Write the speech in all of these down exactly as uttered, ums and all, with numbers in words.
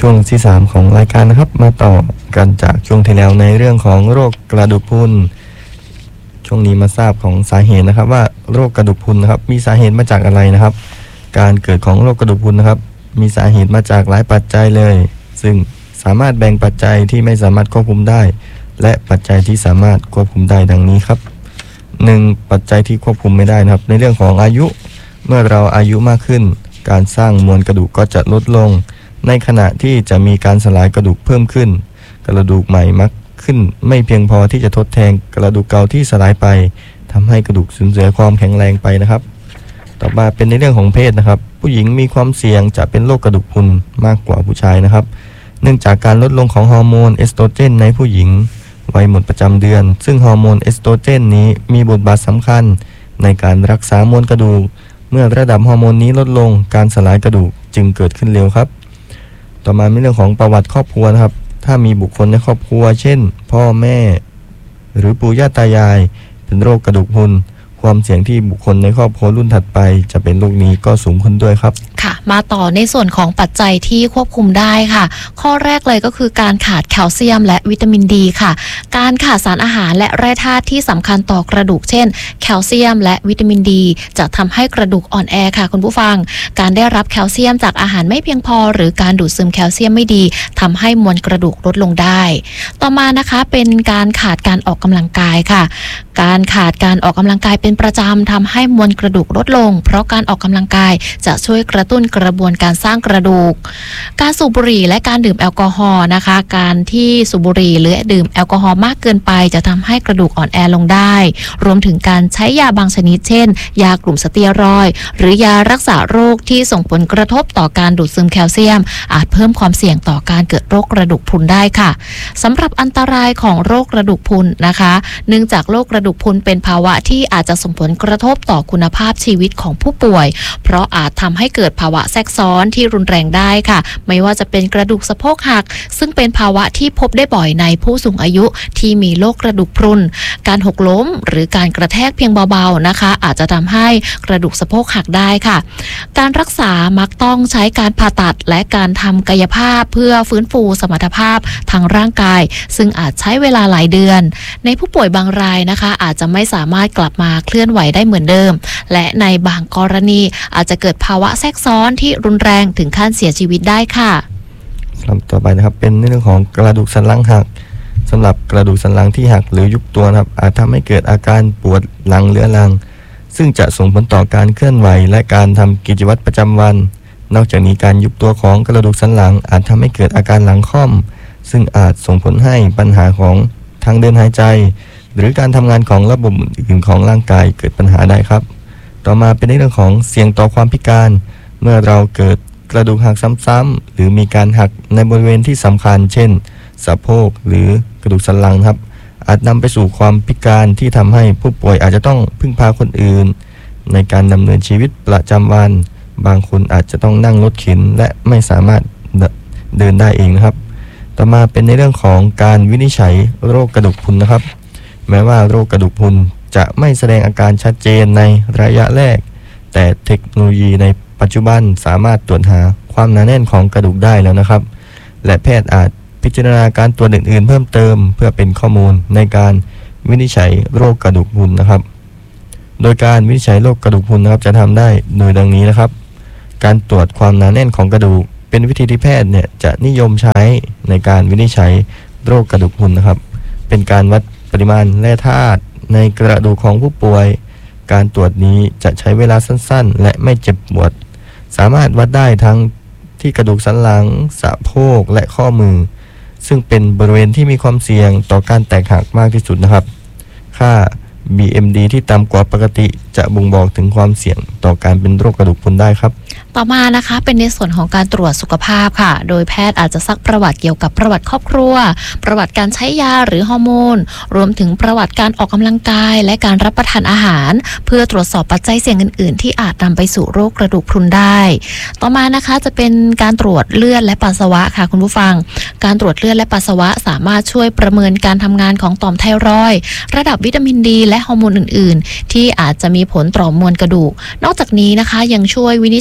ช่วงที่สามของรายการนะครับมาต่อกันจากช่วงที่แล้วในเรื่องของโรคกระดูกพรุนช่วงนี้มาทราบของสาเหตุนะครับว่าโรคกระดูกพรุนนะครับมีสาเหตุมาจากอะไรนะครับการเกิดของโรคกระดูกพรุนนะครับมีสาเหตุมาจากหลายปัจจัยเลยซึ่งสามารถแบ่งปัจจัยที่ไม่สามารถควบคุมได้และปัจจัยที่สามารถควบคุมได้ดังนี้ครับหนึ่งปัจจัยที่ควบคุมไม่ได้นะครับในเรื่องของอายุเมื่อเราอายุมากขึ้นการสร้างมวลกระดูกก็จะลดลงในขณะที่จะมีการสลายกระดูกเพิ่มขึ้นกระดูกใหม่มักขึ้นไม่เพียงพอที่จะทดแทนกระดูกเก่าที่สลายไปทำให้กระดูกสูญเสียความแข็งแรงไปนะครับต่อมาเป็นในเรื่องของเพศนะครับผู้หญิงมีความเสี่ยงจะเป็นโรคกระดูกพรุนมากกว่าผู้ชายนะครับเนื่องจากการลดลงของฮอร์โมนเอสโตรเจนในผู้หญิงวัยหมดประจำเดือนซึ่งฮอร์โมนเอสโตรเจนนี้มีบทบาทสำคัญในการรักษามวลกระดูกเมื่อระดับฮอร์โมนนี้ลดลงการสลายกระดูกจึงเกิดขึ้นเร็วครับต่อมาเป็นเรื่องของประวัติครอบครัวนะครับถ้ามีบุคคลในครอบครัวเช่นพ่อแม่หรือปู่ย่าตายายเป็นโรคกระดูกพรุนความเสี่ยงที่บุคคลในครอบครัวรุ่นถัดไปจะเป็นโรคนี้ก็สูงขึ้นด้วยครับค่ะมาต่อในส่วนของปัจจัยที่ควบคุมได้ค่ะข้อแรกเลยก็คือการขาดแคลเซียมและวิตามินดีค่ะการขาดสารอาหารและแร่ธาตุที่สำคัญต่อกระดูกเช่นแคลเซียมและวิตามินดีจะทำให้กระดูกอ่อนแอค่ะคุณผู้ฟังการได้รับแคลเซียมจากอาหารไม่เพียงพอหรือการดูดซึมแคลเซียมไม่ดีทำให้มวลกระดูกลดลงได้ต่อมานะคะเป็นการขาดการออกกำลังกายค่ะการขาดการออกกำลังกายเป็นประจำทำให้มวลกระดูกลดลงเพราะการออกกำลังกายจะช่วยกระตุ้นกระบวนการสร้างกระดูกการสูบบุหรี่และการดื่มแอลกอฮอล์นะคะการที่สูบบุหรี่หรือดื่มแอลกอฮอล์มากเกินไปจะทำให้กระดูกอ่อนแอลงได้รวมถึงการใช้ยาบางชนิดเช่นยากลุ่มสเตียรอยด์หรือยารักษาโรคที่ส่งผลกระทบต่อการดูดซึมแคลเซียมอาจเพิ่มความเสี่ยงต่อการเกิดโรคกระดูกพรุนได้ค่ะสำหรับอันตรายของโรคกระดูกพรุนนะคะเนื่องจากโรคกระดูกพรุนเป็นภาวะที่อาจจะส่งผลกระทบต่อคุณภาพชีวิตของผู้ป่วยเพราะอาจทำให้เกิดภาวะแทรกซ้อนที่รุนแรงได้ค่ะไม่ว่าจะเป็นกระดูกสะโพกหักซึ่งเป็นภาวะที่พบได้บ่อยในผู้สูงอายุที่มีโรคกระดูกพรุนการหกล้มหรือการกระแทกเพียงเบาๆนะคะอาจจะทำให้กระดูกสะโพกหักได้ค่ะการรักษามักต้องใช้การผ่าตัดและการทำกายภาพเพื่อฟื้นฟูสมรรถภาพทางร่างกายซึ่งอาจใช้เวลาหลายเดือนในผู้ป่วยบางรายนะคะอาจจะไม่สามารถกลับมาเคลื่อนไหวได้เหมือนเดิมและในบางกรณีอาจจะเกิดภาวะแทรกซ้อนที่รุนแรงถึงขั้นเสียชีวิตได้ค่ะลำต่อไปนะครับเป็นเรื่องของกระดูกสันหลังหักสำหรับกระดูกสันหลังที่หักหรือยุบตัวนะครับอาจทำให้เกิดอาการปวดหลังเรื้อรังซึ่งจะส่งผลต่อการเคลื่อนไหวและการทำกิจวัตรประจำวันนอกจากนี้การยุบตัวของกระดูกสันหลังอาจทำให้เกิดอาการหลังค่อมซึ่งอาจส่งผลให้ปัญหาของทางเดินหายใจหรือการทำงานของระบบอื่นของร่างกายเกิดปัญหาได้ครับต่อมาเป็นเรื่องของเสี่ยงต่อความพิการเมื่อเราเกิดกระดูกหักซ้ำๆหรือมีการหักในบริเวณที่สำคัญเช่นสะโพกหรือกระดูกสันหลังครับอาจนำไปสู่ความพิการที่ทำให้ผู้ป่วยอาจจะต้องพึ่งพาคนอื่นในการดำเนินชีวิตประจำวันบางคนอาจจะต้องนั่งรถเข็นและไม่สามารถเดินได้เองนะครับต่อมาเป็นในเรื่องของการวินิจฉัยโรคกระดูกพรุนนะครับแม้ว่าโรคกระดูกพรุนจะไม่แสดงอาการชัดเจนในระยะแรกแต่เทคโนโลยีในปัจจุบันสามารถตรวจหาความหนาแน่นของกระดูกได้แล้วนะครับและแพทย์อาจพิจารณาการตรวจอื่นๆเพิ่มเติมเพื่อเป็นข้อมูลในการวินิจฉัยโรคกระดูกพรุนนะครับโดยการวินิจฉัยโรคกระดูกพรุนนะครับจะทำได้โดยดังนี้นะครับการตรวจความหนาแน่นของกระดูกเป็นวิธีที่แพทย์เนี่ยจะนิยมใช้ในการวินิจฉัยโรคกระดูกพรุนนะครับเป็นการวัดปริมาณแร่ธาตุในกระดูกของผู้ป่วยการตรวจนี้จะใช้เวลาสั้นๆและไม่เจ็บปวดสามารถวัดได้ทั้งที่กระดูกสันหลังสะโพกและข้อมือซึ่งเป็นบริเวณที่มีความเสี่ยงต่อการแตกหักมากที่สุดนะครับค่า บี เอ็ม ดี ที่ต่ำกว่าปกติจะบ่งบอกถึงความเสี่ยงต่อการเป็นโรคกระดูกพรุนได้ครับต่อมานะคะเป็นในส่วนของการตรวจสุขภาพค่ะโดยแพทย์อาจจะซักประวัติเกี่ยวกับประวัติครอบครัวประวัติการใช้ยาหรือฮอร์โมนรวมถึงประวัติการออกกำลังกายและการรับประทานอาหารเพื่อตรวจสอบปัจจัยเสี่ยงอื่นๆที่อาจนำไปสู่โรคกระดูกพรุนได้ต่อมานะคะจะเป็นการตรวจเลือดและปัสสาวะค่ะคุณผู้ฟังการตรวจเลือดและปัสสาวะสามารถช่วยประเมินการทำงานของต่อมไทรอยด์ระดับวิตามินดีและฮอร์โมนอื่นๆที่อาจจะมีผลต่อมวลกระดูกนอกจากนี้นะคะยังช่วยวินิจฉัยโรค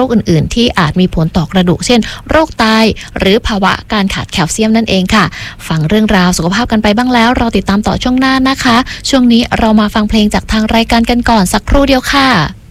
คอื่นๆที่อาจมีผลต่อกระดูกเช่นโรคไตหรือภาวะการขาดแคลเซียมนั่นเองค่ะฟังเรื่องราวสุขภาพกันไปบ้างแล้วเราติดตามต่อช่วงหน้านะคะช่วงนี้เรามาฟังเพลงจากทางรายการกันก่อนสักครู่เดียวค่ะ